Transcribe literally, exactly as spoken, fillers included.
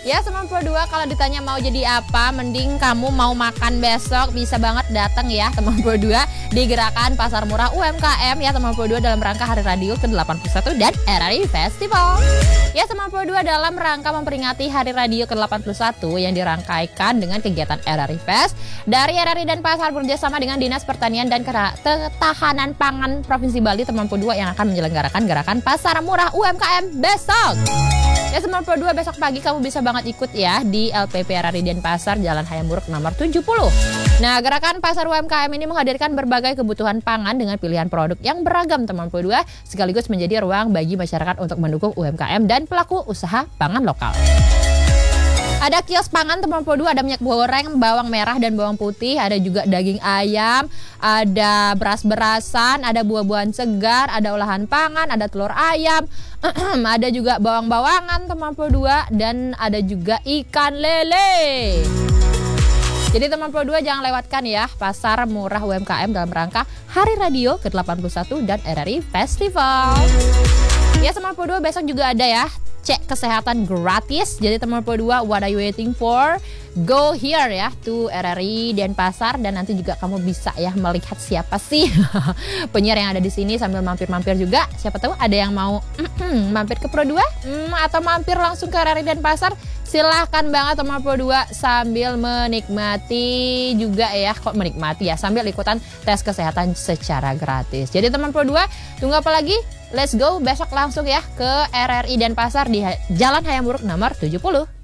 Ya teman Pro dua, kalau ditanya mau jadi apa, mending kamu mau makan besok bisa banget datang ya teman Pro dua di gerakan Pasar Murah U M K M ya teman Pro dua dalam rangka Hari Radio ke delapan puluh satu dan R R I Festival. Ya teman Pro dua, dalam rangka memperingati Hari Radio ke delapan puluh satu yang dirangkaikan dengan kegiatan R R I Fest dari R R I dan Pasar bekerjasama dengan Dinas Pertanian dan Ketahanan Pangan Provinsi Bali teman Pro dua yang akan menyelenggarakan gerakan Pasar Murah U M K M besok. Ya teman Pro dua, besok pagi kamu bisa banget ikut ya di L P P R R I Denpasar Jalan Hayam Buruk nomor tujuh puluh. Nah, gerakan Pasar U M K M ini menghadirkan berbagai kebutuhan pangan dengan pilihan produk yang beragam teman Pro dua, sekaligus menjadi ruang bagi masyarakat untuk mendukung U M K M dan pelaku usaha pangan lokal. Ada kios pangan teman Pro dua, ada minyak goreng, bawang merah dan bawang putih, ada juga daging ayam, ada beras-berasan, ada buah-buahan segar, ada olahan pangan, ada telur ayam, ada juga bawang-bawangan teman Pro dua, dan ada juga ikan lele. Jadi teman Pro dua jangan lewatkan ya Pasar Murah U M K M dalam rangka Hari Radio ke delapan puluh satu dan R R I Festival. Ya teman Pro dua, besok juga ada ya cek kesehatan gratis. Jadi teman Pro dua, what are you waiting for? Go here ya to R R I Denpasar, dan nanti juga kamu bisa ya melihat siapa sih penyiar yang ada di sini sambil mampir-mampir juga. Siapa tahu ada yang mau mampir ke Pro dua mm, atau mampir langsung ke R R I Denpasar. Silahkan banget teman Pro dua sambil menikmati juga ya, kok menikmati ya, sambil ikutan tes kesehatan secara gratis. Jadi teman Pro dua, tunggu apa lagi? Let's go besok langsung ya ke R R I Denpasar di Jalan Hayam Buruk nomor tujuh puluh.